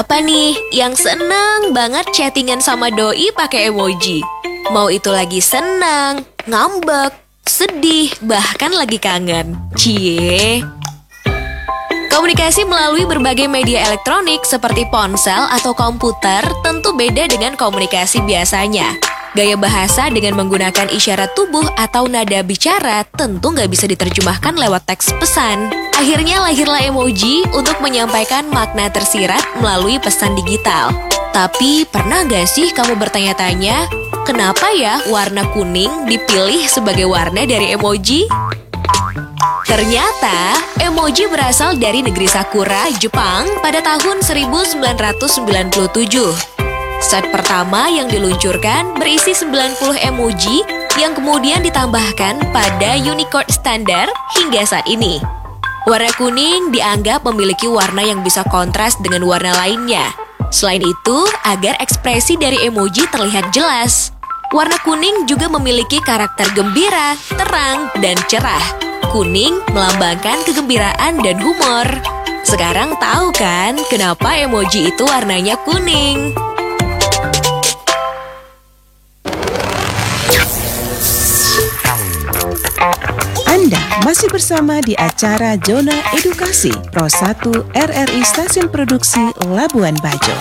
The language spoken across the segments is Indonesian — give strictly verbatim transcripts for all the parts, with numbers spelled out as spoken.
Apa nih yang seneng banget chattingan sama doi pakai emoji? Mau itu lagi senang, ngambek, sedih, bahkan lagi kangen. Cie. Komunikasi melalui berbagai media elektronik seperti ponsel atau komputer tentu beda dengan komunikasi biasanya. Gaya bahasa dengan menggunakan isyarat tubuh atau nada bicara tentu nggak bisa diterjemahkan lewat teks pesan. Akhirnya lahirlah emoji untuk menyampaikan makna tersirat melalui pesan digital. Tapi pernah nggak sih kamu bertanya-tanya, kenapa ya warna kuning dipilih sebagai warna dari emoji? Ternyata, emoji berasal dari negeri Sakura, Jepang pada tahun seribu sembilan ratus sembilan puluh tujuh. Set pertama yang diluncurkan berisi sembilan puluh emoji yang kemudian ditambahkan pada Unicode standar hingga saat ini. Warna kuning dianggap memiliki warna yang bisa kontras dengan warna lainnya. Selain itu, agar ekspresi dari emoji terlihat jelas. Warna kuning juga memiliki karakter gembira, terang, dan cerah. Kuning melambangkan kegembiraan dan humor. Sekarang tahu kan kenapa emoji itu warnanya kuning? Anda masih bersama di acara Zona Edukasi Pro satu R R I Stasiun Produksi Labuan Bajo.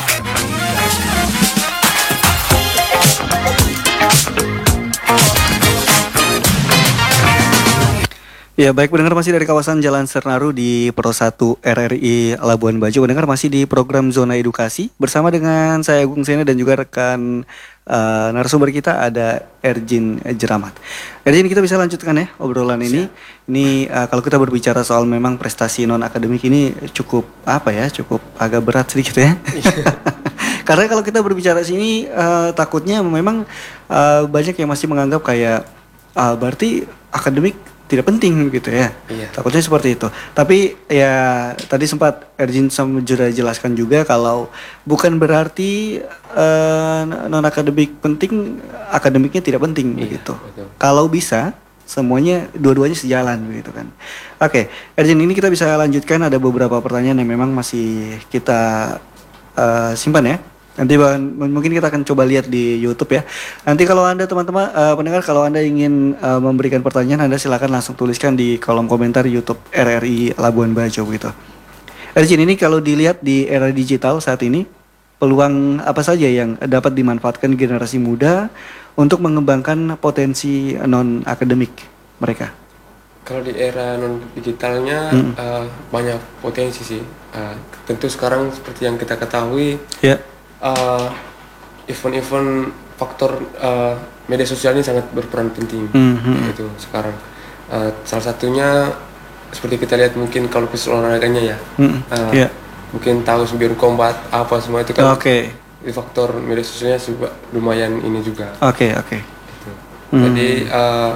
Ya, baik pendengar, masih dari kawasan Jalan Sernaru di Pro satu R R I Labuan Bajo. Pendengar masih di program Zona Edukasi bersama dengan saya Agung Sena dan juga rekan uh, narasumber kita ada Erjin Jeramat. Erjin, kita bisa lanjutkan ya obrolan ini. Ini uh, kalau kita berbicara soal memang prestasi non akademik ini cukup apa ya, cukup agak berat sedikit ya. Karena kalau kita berbicara sini uh, takutnya memang uh, banyak yang masih menganggap kayak uh, berarti akademik tidak penting gitu ya. Iya. Takutnya seperti itu. Tapi ya tadi sempat Erjin sudah jelaskan juga kalau bukan berarti uh, non akademik penting, akademiknya tidak penting iya, begitu. Betul. Kalau bisa semuanya dua-duanya sejalan begitu kan. Oke, Erjin, ini kita bisa lanjutkan, ada beberapa pertanyaan yang memang masih kita uh, simpan ya. Nanti mungkin kita akan coba lihat di YouTube ya. Nanti kalau Anda teman-teman uh, pendengar, kalau Anda ingin uh, memberikan pertanyaan, Anda silakan langsung tuliskan di kolom komentar YouTube R R I Labuan Bajo gitu. Erjin, ini kalau dilihat di era digital saat ini, peluang apa saja yang dapat dimanfaatkan generasi muda untuk mengembangkan potensi non akademik mereka? Kalau di era non digitalnya hmm. uh, banyak potensi sih. Uh, tentu sekarang seperti yang kita ketahui. Ya. Yeah. Uh, event-event faktor uh, media sosial ini sangat berperan penting mm-hmm. gitu sekarang. Uh, salah satunya seperti kita lihat mungkin kalau khusus olahraganya ya, mm-hmm. uh, yeah. mungkin tahu Subion Combat apa semua itu kan. Oke. Okay. Di faktor media sosialnya juga lumayan ini juga. Oke okay, oke. Okay. Gitu. Mm-hmm. Jadi uh,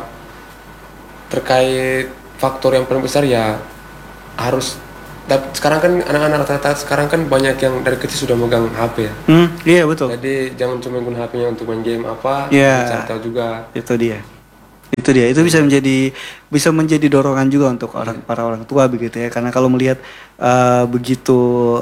terkait faktor yang paling besar ya harus. Tapi sekarang kan anak-anak rata-rata sekarang kan banyak yang dari kecil sudah megang H P ya. Hmm, iya betul. Jadi jangan cuma guna H P-nya untuk main game apa, yeah. cari tahu juga. Itu dia. Itu dia. Itu bisa menjadi bisa menjadi dorongan juga untuk orang yeah. para orang tua begitu ya. Karena kalau melihat uh, begitu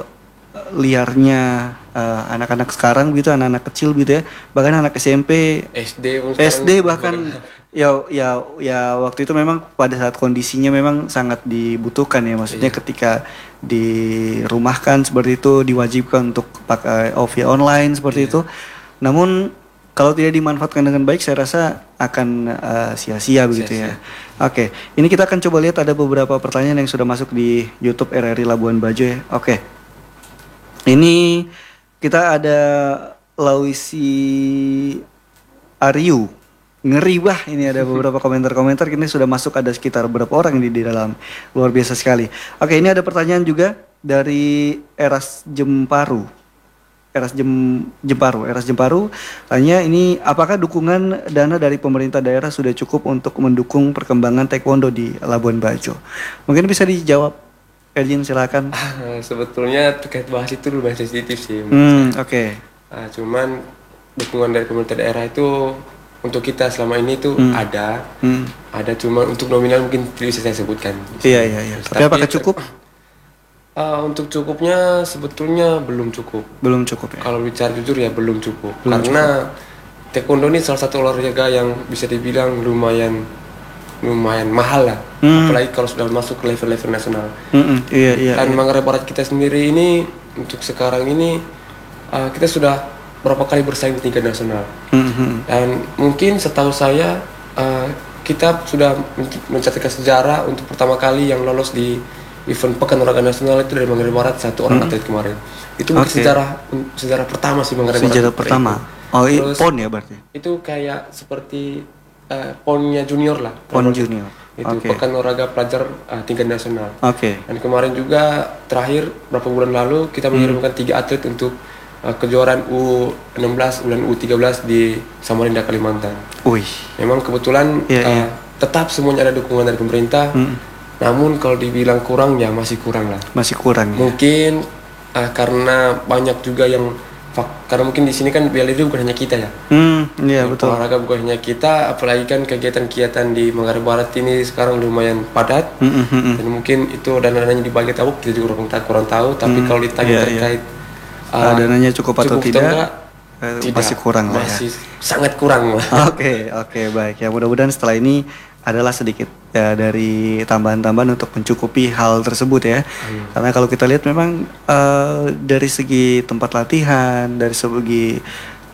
liarnya uh, anak-anak sekarang begitu, anak-anak kecil gitu ya. Bahkan anak S M P, S D, S D bahkan ya ya ya waktu itu memang pada saat kondisinya memang sangat dibutuhkan ya, maksudnya iya. ketika dirumahkan seperti itu diwajibkan untuk pakai O V online seperti iya. itu. Namun kalau tidak dimanfaatkan dengan baik saya rasa akan uh, sia-sia begitu sia-sia. ya. Oke, ini kita akan coba lihat ada beberapa pertanyaan yang sudah masuk di YouTube R R I Labuan Bajo ya. Oke. Ini kita ada Lausi Aryu. Ngeri bah, ini ada beberapa komentar-komentar, ini sudah masuk ada sekitar berapa orang di, di dalam, luar biasa sekali. Oke, ini ada pertanyaan juga dari Eras Jemparu. Eras Jem, Jemparu, Eras Jemparu tanya ini, apakah dukungan dana dari pemerintah daerah sudah cukup untuk mendukung perkembangan taekwondo di Labuan Bajo? Mungkin bisa dijawab, Erjin silakan. Sebetulnya terkait bahas itu lumayan sensitif sih. Hmm, oke. Okay. Nah, cuman dukungan dari pemerintah daerah itu untuk kita selama ini tuh hmm. ada, hmm. ada cuma untuk nominal mungkin tidak bisa saya sebutkan. Iya iya iya. Tapi, Tapi apakah cukup? Uh, untuk cukupnya sebetulnya belum cukup. Belum cukup ya. Kalau bicara jujur ya belum cukup. Belum Karena cukup. taekwondo ini salah satu olahraga yang bisa dibilang lumayan lumayan mahal lah. Hmm. Apalagi kalau sudah masuk ke level-level nasional. Hmm, iya, iya, Dan iya. Manggarai Barat kita sendiri ini untuk sekarang ini uh, kita sudah berapa kali bersaing di tingkat nasional. Hmm. Dan mungkin setahu saya uh, kita sudah mencatatkan sejarah untuk pertama kali yang lolos di event Pekan Olahraga Nasional itu dari Manggarai Barat satu orang hmm. atlet kemarin. Itu mungkin okay. sejarah sejarah pertama sih Manggarai Barat. Sejarah pertama. Itu. Oh, Terus, pon ya berarti. Itu kayak seperti uh, ponnya junior lah. Pon junior. Itu okay. Pekan Olahraga Pelajar uh, tingkat nasional. Oke. Okay. Dan kemarin juga terakhir berapa bulan lalu kita mengirimkan hmm. tiga atlet untuk uh, kejuaraan U enam belas dan U tiga belas di Samarinda, Kalimantan. Wih. Memang kebetulan yeah, uh, yeah. tetap semuanya ada dukungan dari pemerintah. Hmm. Namun kalau dibilang kurang ya masih kurang lah. Masih kurang. Ya? Mungkin uh, karena banyak juga yang fak, karena mungkin di sini kan bela diri bukan hanya kita ya. Hmm, iya betul. Olahraga bukan hanya kita, apalagi kan kegiatan-kegiatan di Manggarai Barat ini sekarang lumayan padat. Hmm, hmm, hmm. Dan mungkin itu dananya dibagi tahu kita juga kurang, kurang tahu. Tapi hmm, kalau ditanya iya, terkait iya. Uh, dananya cukup atau cukup tidak, enggak, eh, tidak, masih kurang lah masih ya. Sangat kurang lah. Oke, okay, oke okay, baik. Ya mudah-mudahan setelah ini adalah sedikit ya dari tambahan-tambahan untuk mencukupi hal tersebut ya. Hmm. Karena kalau kita lihat memang uh, dari segi tempat latihan, dari segi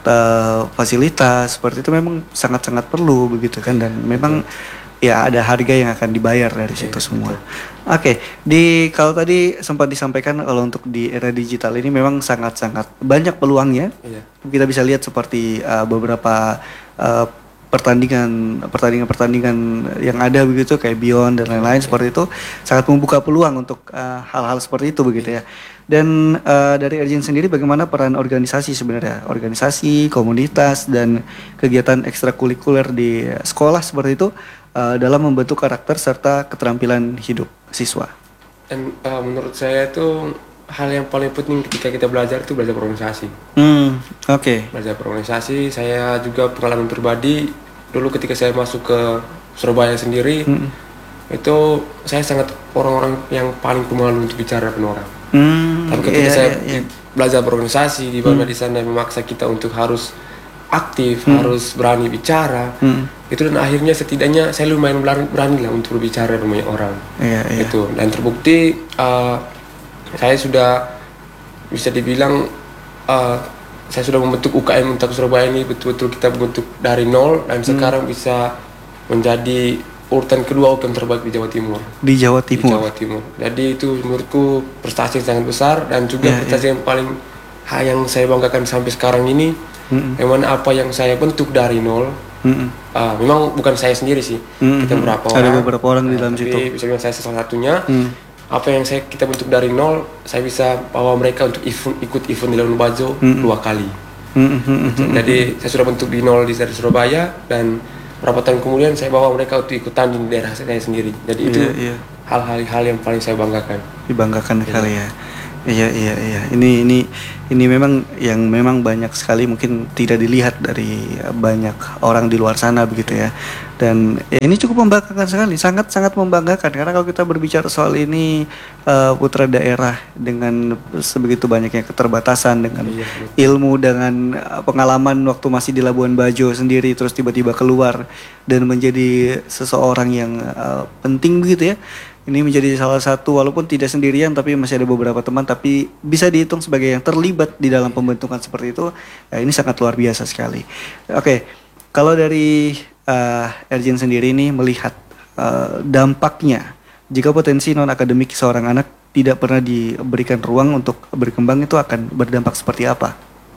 uh, fasilitas seperti itu memang sangat-sangat perlu begitu kan, dan memang hmm. ya ada harga yang akan dibayar dari situ hmm. semua. Oke, okay. Di kalau tadi sempat disampaikan kalau untuk di era digital ini memang sangat-sangat banyak peluangnya. Yeah. Kita bisa lihat seperti uh, beberapa uh, pertandingan pertandingan-pertandingan yang ada begitu kayak Beyond dan lain-lain seperti itu sangat membuka peluang untuk uh, hal-hal seperti itu begitu ya. Dan uh, dari Erjin sendiri bagaimana peran organisasi sebenarnya, organisasi, komunitas dan kegiatan ekstrakurikuler di sekolah seperti itu uh, dalam membentuk karakter serta keterampilan hidup siswa. Dan uh, menurut saya itu hal yang paling penting ketika kita belajar itu belajar berorganisasi. Hmm, oke. Okay. Belajar berorganisasi. Saya juga pengalaman pribadi dulu ketika saya masuk ke Surabaya sendiri, hmm. itu saya sangat orang-orang yang paling pemalu untuk bicara dengan orang. Hmm, Tapi ketika yeah, saya yeah, yeah. belajar berorganisasi, di mana hmm. di sana memaksa kita untuk harus aktif, hmm. harus berani bicara. Hmm. Itu dan akhirnya setidaknya saya lumayan berani lah untuk berbicara dengan banyak orang. Yeah, yeah. Itu dan terbukti. Uh, Saya sudah bisa dibilang uh, saya sudah membentuk U K M Untak Surabaya ini betul-betul kita bentuk dari nol dan hmm. sekarang bisa menjadi urutan kedua U K M terbaik di Jawa Timur. Di Jawa Timur. Di Jawa Timur. Jadi itu menurutku prestasi yang sangat besar dan juga yeah, prestasi yeah. yang paling hal yang saya banggakan sampai sekarang ini. Hmm. Memang apa yang saya bentuk dari nol. Hmm. Uh, memang bukan saya sendiri sih. Hmm. Kita beberapa Ada orang. Ada beberapa orang di dalam tapi situ. Bisa bilang saya salah satunya. Hmm. Apa yang saya kita bentuk dari nol, saya bisa bawa mereka untuk event, ikut event di Labuan Bajo mm-hmm. dua kali. Mm-hmm. Jadi saya sudah bentuk di nol di Surabaya dan beberapa tahun kemudian saya bawa mereka untuk ikut tanding di daerah saya sendiri. Jadi yeah, itu yeah. hal-hal yang paling saya banggakan. Dibanggakan yeah. kali ya. Iya iya iya. Ini ini ini memang yang memang banyak sekali mungkin tidak dilihat dari banyak orang di luar sana begitu ya. Dan ya ini cukup membanggakan sekali, sangat sangat membanggakan karena kalau kita berbicara soal ini uh, putra daerah dengan sebegitu banyaknya keterbatasan dengan iya, ilmu dengan pengalaman waktu masih di Labuan Bajo sendiri terus tiba-tiba keluar dan menjadi seseorang yang uh, penting begitu ya. Ini menjadi salah satu walaupun tidak sendirian tapi masih ada beberapa teman tapi bisa dihitung sebagai yang terlibat di dalam pembentukan seperti itu. Ya, ini sangat luar biasa sekali. Oke, kalau dari uh, Erjin sendiri ini melihat uh, dampaknya jika potensi non akademik seorang anak tidak pernah diberikan ruang untuk berkembang itu akan berdampak seperti apa?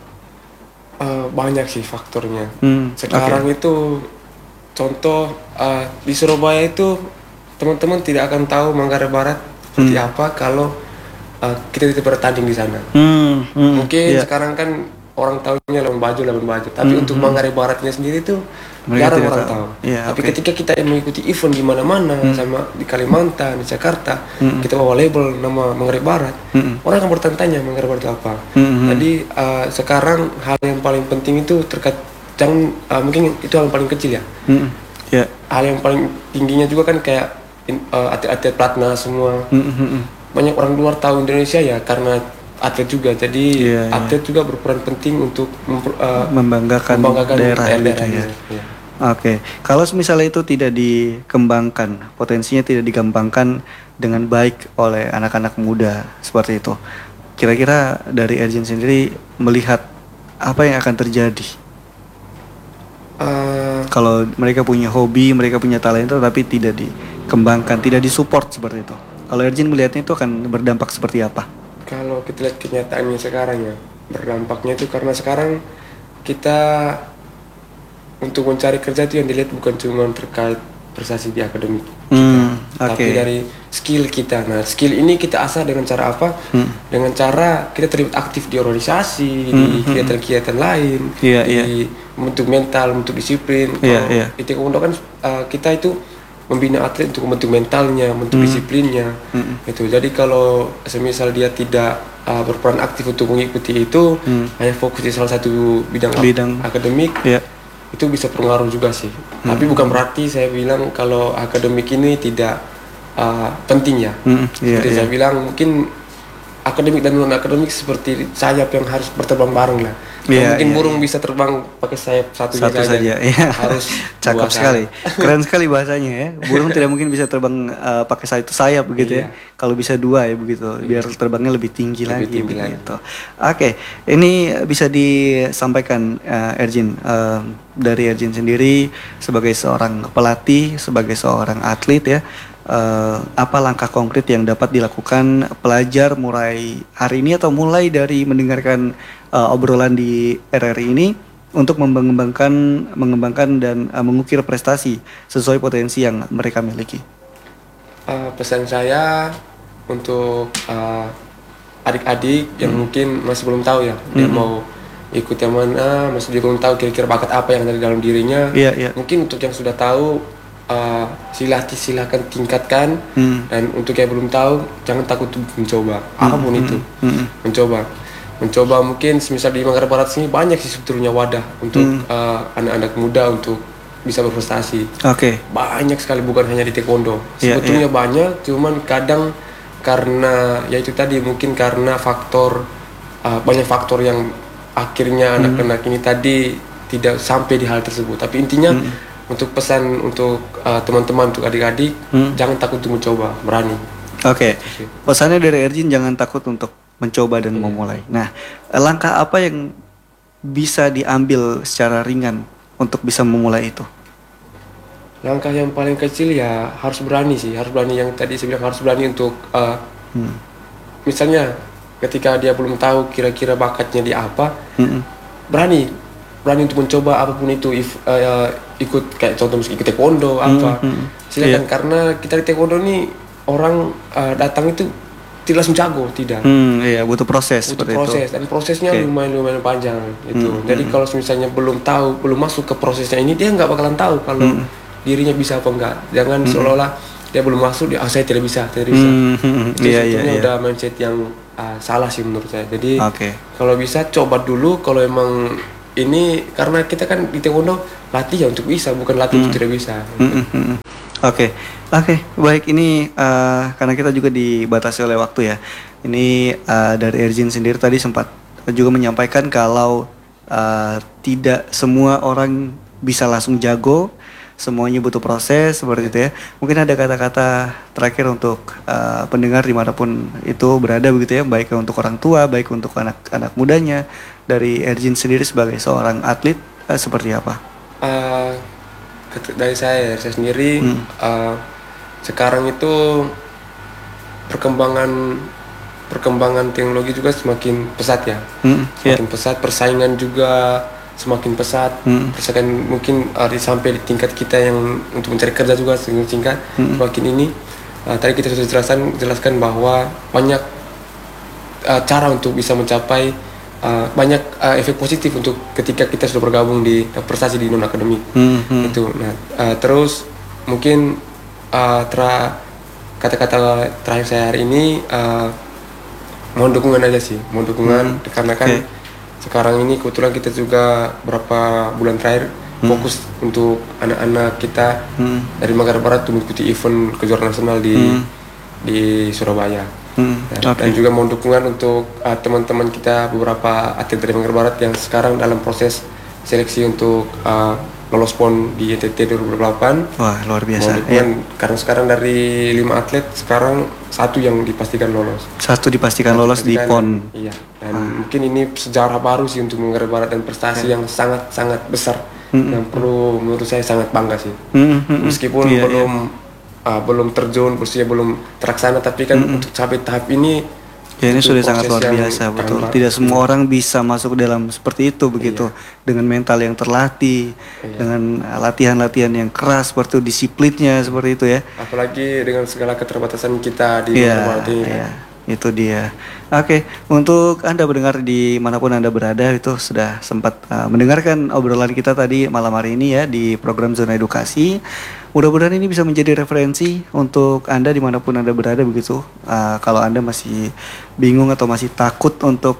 Uh, banyak sih faktornya. Hmm, Sekarang okay. itu contoh uh, di Surabaya itu teman-teman tidak akan tahu Manggarai Barat seperti hmm. apa kalau uh, kita tidak bertanding di sana. Hmm, hmm, Mungkin yeah. sekarang kan orang tahunya Labuan Bajo, Labuan Bajo. Tapi hmm, untuk hmm. Manggarai Baratnya sendiri itu jarang orang tahu. tahu. Yeah, Tapi okay. ketika kita mengikuti event di mana-mana, hmm. sama di Kalimantan, di Jakarta, hmm. kita bawa label nama Manggarai Barat, hmm. orang akan bertanya Manggarai Barat itu apa. Hmm. Jadi uh, sekarang hal yang paling penting itu terkait, jangan uh, mungkin itu hal yang paling kecil ya. Hmm. Yeah. Hal yang paling tingginya juga kan kayak Uh, atlet-atlet platnas semua. Mm-hmm. banyak orang luar tahu Indonesia ya karena atlet juga. Jadi yeah, atlet yeah. juga berperan penting untuk memper, uh, membanggakan, membanggakan daerah, daerah itu ya. ya. Oke, okay. Kalau misalnya itu tidak dikembangkan, potensinya tidak dikembangkan dengan baik oleh anak-anak muda seperti itu, kira-kira dari Ergin sendiri melihat apa yang akan terjadi? Uh, kalau mereka punya hobi, mereka punya talenta, tapi tidak dikembangkan, tidak disupport seperti itu. Kalau Ergin melihatnya itu akan berdampak seperti apa? Kalau kita lihat kenyataannya sekarang ya, berdampaknya itu karena sekarang kita untuk mencari kerja itu yang dilihat bukan cuma terkait prestasi di akademik, hmm, okay. tapi dari skill kita. Nah, skill ini kita asah dengan cara apa? Hmm. Dengan cara kita terlibat aktif di organisasi, hmm, di kegiatan-kegiatan lain, yeah, di yeah. bentuk mental, bentuk disiplin. Yeah, Kalau yeah. di taekwondo kan uh, kita itu membina atlet untuk membentuk mentalnya, membentuk hmm. disiplinnya. Hmm. Itu. Jadi kalau semisal dia tidak uh, berperan aktif untuk mengikuti itu, hmm. hanya fokus di salah satu bidang, bidang. akademik. Yeah. Itu bisa pengaruh juga sih. Hmm. Tapi bukan berarti saya bilang kalau akademik ini tidak uh, penting ya. Hmm. Yeah, seperti yeah. saya bilang mungkin akademik dan non akademik seperti sayap yang harus berterbang bareng lah. Yeah, mungkin yeah, burung yeah. bisa terbang pakai sayap satu, satu saja. saja. Yeah. Harus cakep sekali. Keren sekali bahasanya ya. Burung tidak mungkin bisa terbang uh, pakai satu sayap begitu yeah. ya. Kalau bisa dua ya begitu. Biar terbangnya lebih tinggi lebih lagi tinggi begitu. Oke, okay. Ini bisa disampaikan uh, Ergin uh, dari Ergin sendiri sebagai seorang pelatih, sebagai seorang atlet ya. Uh, apa langkah konkret yang dapat dilakukan pelajar mulai hari ini atau mulai dari mendengarkan uh, obrolan di R R I ini untuk mengembangkan mengembangkan dan uh, mengukir prestasi sesuai potensi yang mereka miliki? Uh, pesan saya untuk uh, adik-adik yang hmm. mungkin masih belum tahu ya dia hmm. mau ikut yang mana, masih belum tahu kira-kira bakat apa yang ada di dalam dirinya. Yeah, yeah. Mungkin untuk yang sudah tahu Uh, silakan silakan tingkatkan hmm. dan untuk yang belum tahu jangan takut untuk mencoba hmm. apapun hmm. itu hmm. mencoba mencoba mungkin semisal di Manggarai Barat sini banyak sih sebetulnya wadah untuk hmm. uh, anak-anak muda untuk bisa berprestasi. Okay. Banyak sekali bukan hanya di taekwondo yeah, sebetulnya yeah. banyak, cuman kadang karena ya itu tadi mungkin karena faktor uh, banyak faktor yang akhirnya hmm. anak-anak ini tadi tidak sampai di hal tersebut. Tapi intinya hmm. untuk pesan untuk uh, teman-teman, untuk adik-adik, hmm. jangan takut untuk mencoba, berani. Oke, okay. Pesannya dari Ergin jangan takut untuk mencoba dan hmm. memulai. Nah, langkah apa yang bisa diambil secara ringan untuk bisa memulai itu? Langkah yang paling kecil ya harus berani sih, harus berani yang tadi saya bilang harus berani untuk, uh, hmm. misalnya ketika dia belum tahu kira-kira bakatnya di apa, hmm. berani. berani untuk mencoba apapun itu, if, uh, ikut kayak contoh misalnya ikut taekwondo apa, mm-hmm. silakan yeah. karena kita di taekwondo nih orang uh, datang itu tidak langsung jago, tidak. Hmm, iya, butuh proses. Butuh proses itu. Dan prosesnya okay. lumayan lumayan panjang itu. Mm-hmm. Jadi kalau misalnya belum tahu, belum masuk ke prosesnya ini, dia nggak bakalan tahu kalau mm-hmm. dirinya bisa apa enggak. Jangan mm-hmm. seolah-olah dia belum masuk, dia ah, saya tidak bisa, tidak bisa. Mm-hmm. Itu yeah, sebetulnya yeah, udah yeah. mindset yang uh, salah sih menurut saya. Jadi okay. kalau bisa coba dulu, kalau emang ini karena kita kan di taekwondo latih ya untuk bisa, bukan latih hmm. untuk tidak bisa. Oke, hmm, hmm, hmm. oke, okay. okay, baik. Ini uh, karena kita juga dibatasi oleh waktu ya. Ini uh, dari Ergin sendiri tadi sempat juga menyampaikan kalau uh, tidak semua orang bisa langsung jago, semuanya butuh proses seperti itu ya. Mungkin ada kata-kata terakhir untuk uh, pendengar dimanapun itu berada begitu ya, baik untuk orang tua, baik untuk anak-anak mudanya. Dari Ergin sendiri sebagai seorang atlet uh, seperti apa? Uh, dari saya, saya sendiri hmm. uh, sekarang itu perkembangan perkembangan teknologi juga semakin pesat ya, hmm, semakin yeah. pesat, persaingan juga semakin pesat, hmm. persaingan mungkin uh, sampai di tingkat kita yang untuk mencari kerja juga semakin singkat, hmm. semakin ini. Uh, tadi kita sudah jelaskan jelaskan bahwa banyak uh, cara untuk bisa mencapai Uh, banyak uh, efek positif untuk ketika kita sudah bergabung di uh, prestasi di non akademik hmm, hmm. itu. Nah, uh, terus mungkin uh, tra, kata-kata terakhir saya hari ini uh, mohon dukungan aja sih, mohon dukungan hmm. karena kan okay. sekarang ini kebetulan kita juga beberapa bulan terakhir hmm. fokus untuk anak-anak kita hmm. dari Manggarai Barat untuk mengikuti event kejuaraan nasional di hmm. di Surabaya. Hmm, dan, okay. dan juga mau dukungan untuk uh, teman-teman kita beberapa atlet dari Manggarai Barat yang sekarang dalam proses seleksi untuk uh, lolos PON di N T T dua ribu delapan. Wah, luar biasa. Dukungan, ya. Karena sekarang dari lima atlet sekarang satu yang dipastikan lolos. Satu dipastikan satu lolos dipastikan, di PON. Iya. Dan ah. mungkin ini sejarah baru sih untuk Manggarai Barat dan prestasi ya. yang sangat-sangat besar. Mm-hmm. Yang perlu menurut saya sangat bangga sih. Mm-hmm. Meskipun yeah, belum yeah. Uh, belum terjun, posisinya belum terlaksana, tapi kan mm-hmm. untuk sampai tahap ini ya ini sudah sangat luar biasa, betul. Tidak semua hmm. orang bisa masuk dalam seperti itu begitu, iya. dengan mental yang terlatih, iya. dengan latihan-latihan yang keras seperti itu, disiplinnya seperti itu ya. Apalagi dengan segala keterbatasan kita di iya, Manggarai ini. Iya. Itu dia. Oke, untuk Anda pendengar di manapun Anda berada itu sudah sempat uh, mendengarkan obrolan kita tadi malam hari ini ya di program Zona Edukasi. Mudah-mudahan ini bisa menjadi referensi untuk Anda dimanapun Anda berada begitu. Uh, kalau Anda masih bingung atau masih takut untuk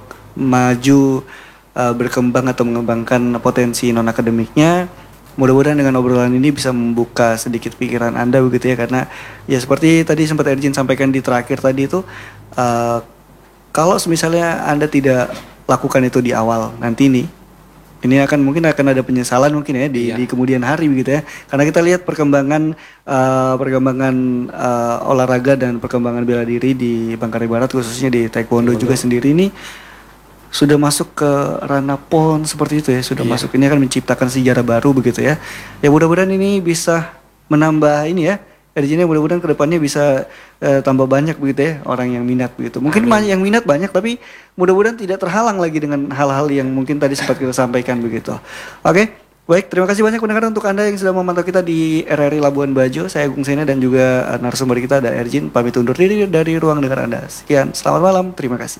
maju uh, berkembang atau mengembangkan potensi non akademiknya, mudah-mudahan dengan obrolan ini bisa membuka sedikit pikiran Anda begitu ya, karena ya seperti tadi sempat Erjin sampaikan di terakhir tadi itu uh, kalau misalnya Anda tidak lakukan itu di awal nanti nih, ini akan mungkin akan ada penyesalan mungkin ya di, iya. di kemudian hari begitu ya, karena kita lihat perkembangan uh, perkembangan uh, olahraga dan perkembangan bela diri di Manggarai Barat khususnya di taekwondo juga sendiri ini sudah masuk ke ranah PON seperti itu ya, sudah iya. masuk, ini akan menciptakan sejarah baru begitu ya. Ya mudah-mudahan ini bisa menambah ini ya, Erjinnya mudah-mudahan kedepannya bisa uh, tambah banyak begitu ya orang yang minat begitu. Mungkin Amin. yang minat banyak, tapi mudah-mudahan tidak terhalang lagi dengan hal-hal yang mungkin tadi sempat kita sampaikan begitu. Oke, baik, terima kasih banyak pendengar untuk Anda yang sudah memantau kita di R R I Labuan Bajo. Saya Agung Sena dan juga uh, narasumber kita ada Erjin, pamit undur diri dari ruang dengar Anda. Sekian, selamat malam, terima kasih.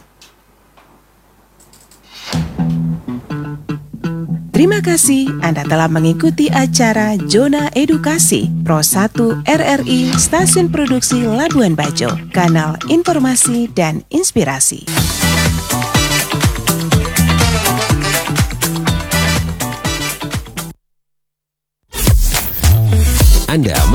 Terima kasih Anda telah mengikuti acara Zona Edukasi Pro satu R R I Stasiun Produksi Labuan Bajo, kanal informasi dan inspirasi. Anda